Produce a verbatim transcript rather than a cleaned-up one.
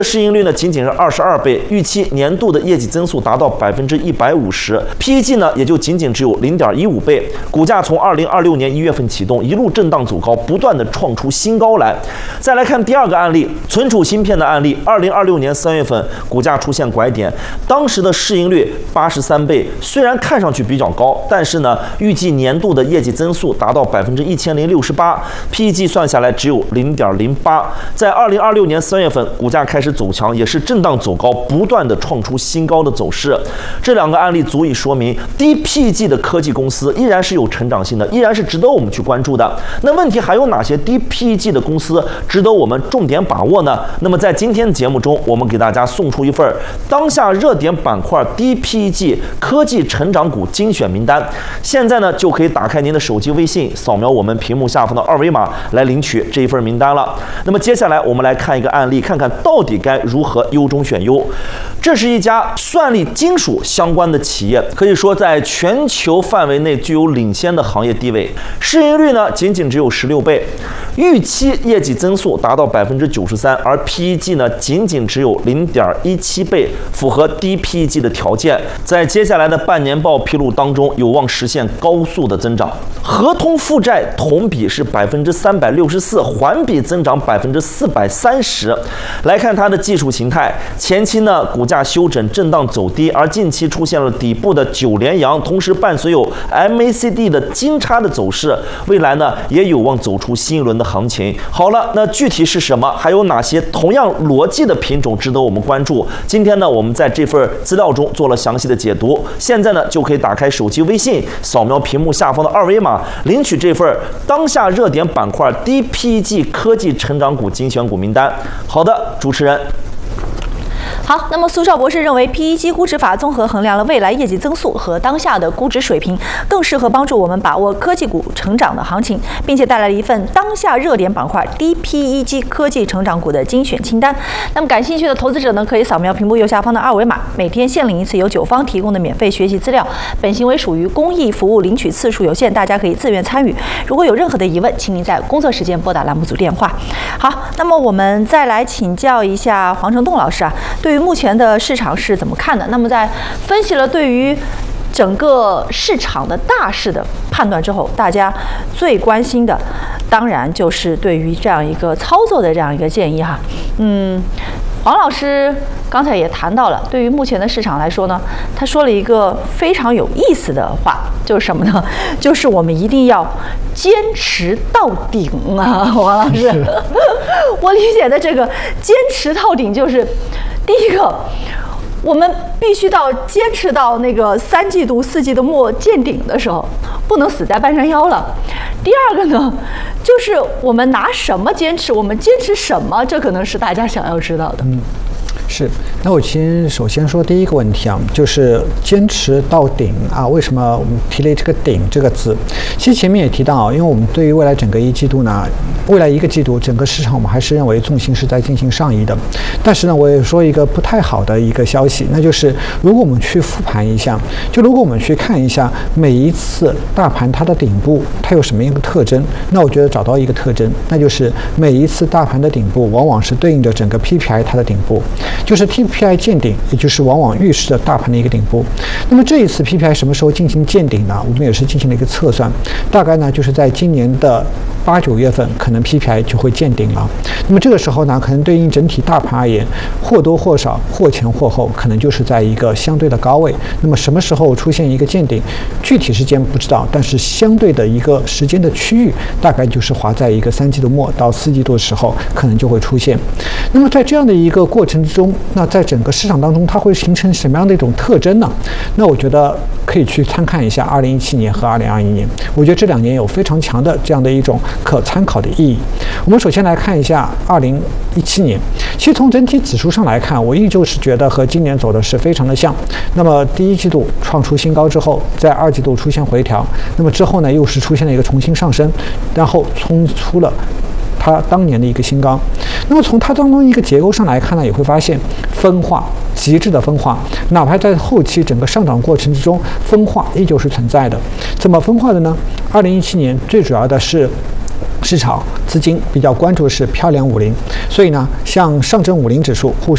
市盈率呢仅仅是二十二倍，预期年度的业绩增速达到百分之一百五十 ，P E G 呢也就仅仅只有零点一五倍。股价从二零二六年一月份启动，一路震荡走高，不断的创出新高来。再来看第二个案例，存储芯片的案例。二零二六年三月份，股价出现拐点，当时的市盈率八十三倍，虽然看上去比较高，但是呢，预计年度的业绩增速达到百分之一千零六十八 ，P E G 算下来只有零点零八。在二零二六年三月份，股价开始走强，也是震荡走高，不断的创出新高的走势。这两个案例足以说明，低 P E G 的科技公司依然是有成长性的，依然是值得我们去关注的。那问题还有哪些低 P E G 的公司值得我们重点把握呢？那么在今天的节目中，我们给大家送出一份当下热点板块低 P E G 科技成长股精选名单。现在呢，就可以打开您的手机微信，扫描我们屏幕下方的二维码来领取这一份名单了。那么接下来我们来看一个案例，看看到底该如何优中选优。这是一家算力金属相关的企业，可以说在全球范围内具有领先的行业地位。市盈率呢仅仅只有十六倍，预期业绩增速达到百分之九十三，而 P E G 呢仅仅只有零点一七倍，符合低 P E G 的条件。在接下来的半年报披露当中，有望实现高速的增长。合同负债同比是百分之三百六十四，环比增长百分之四百三十。来看它的技术形态，前期呢股价休整震荡走低，而近期出现了底部的九连阳，同时伴随有 M A C D 的金叉的走势，未来呢也有望走出新一轮的行情。好了，那具体是什么？还有哪些同样逻辑的品种值得我们关注？今天呢，我们在这份资料中做了详细的解读。现在呢，就可以打开手机微信，扫描屏幕下方的二维码，领取这份当下热点板块低 P E G 科技成长股精选股名单。好的，主持人。 好，那么苏少博士认为 P E G 估值法综合衡量了未来业绩增速和当下的估值水平，更适合帮助我们把握科技股成长的行情，并且带来了一份当下热点板块低 P E G 科技成长股的精选清单。那么感兴趣的投资者呢，可以扫描屏幕右下方的二维码，每天限领一次由九方提供的免费学习资料。本行为属于公益服务，领取次数有限，大家可以自愿参与。如果有任何的疑问，请您在工作时间拨打栏目组电话。好，那么我们再来请教一下黄成栋老师啊，对于目前的市场是怎么看的？那么在分析了对于整个市场的大势的判断之后，大家最关心的当然就是对于这样一个操作的这样一个建议哈。嗯，黄老师刚才也谈到了，对于目前的市场来说呢，他说了一个非常有意思的话，就是什么呢？就是我们一定要坚持到顶啊，黄老师。我理解的这个坚持到顶就是第一个，我们必须到坚持到那个三季度、四季度末见顶的时候，不能死在半山腰了。第二个呢，就是我们拿什么坚持，我们坚持什么，这可能是大家想要知道的。 嗯，是。那我先首先说第一个问题啊，就是坚持到顶啊。为什么我们提了这个顶这个字？其实前面也提到啊，因为我们对于未来整个一季度呢，未来一个季度整个市场我们还是认为重心是在进行上移的。但是呢，我也说一个不太好的一个消息，那就是如果我们去复盘一下，就如果我们去看一下每一次大盘它的顶部它有什么样的特征，那我觉得找到一个特征，那就是每一次大盘的顶部往往是对应着整个 P P I 它的顶部，就是 P P I 见顶，也就是往往预示着大盘的一个顶部。那么这一次 P P I 什么时候进行见顶呢？我们也是进行了一个测算，大概呢就是在今年的八九月份，可能 P P I 就会见顶了。那么这个时候呢，可能对应整体大盘而言，或多或少、或前或后，可能就是在一个相对的高位。那么什么时候出现一个见顶，具体时间不知道，但是相对的一个时间的区域，大概就是划在一个三季度末到四季度的时候，可能就会出现。那么在这样的一个过程之中，那在整个市场当中，它会形成什么样的一种特征呢？那我觉得可以去参看一下二零一七年和二零二一年，我觉得这两年有非常强的这样的一种可参考的意义。我们首先来看一下二零一七年，其实从整体指数上来看，我依旧是觉得和今年走的是非常的像。那么第一季度创出新高之后，在二季度出现回调，那么之后呢又是出现了一个重新上升，然后冲出了它当年的一个新高。那么从它当中一个结构上来看呢，也会发现分化，极致的分化，哪怕在后期整个上涨过程之中，分化依旧是存在的。怎么分化的呢？二零一七年最主要的是市场资金比较关注的是漂亮五零，所以呢，像上证五零指数、沪